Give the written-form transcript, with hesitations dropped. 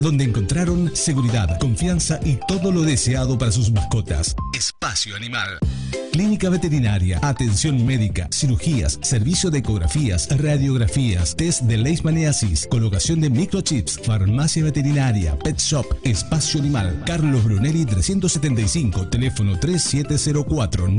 donde encontraron seguridad, confianza y todo lo deseado para sus mascotas. Espacio Animal. Clínica veterinaria, atención médica, cirugías, servicio de ecografías, radiografías, test de leishmaniasis, colocación de microchips, farmacia veterinaria, pet shop, Espacio Animal. Carlos Brunelli 375, teléfono 3704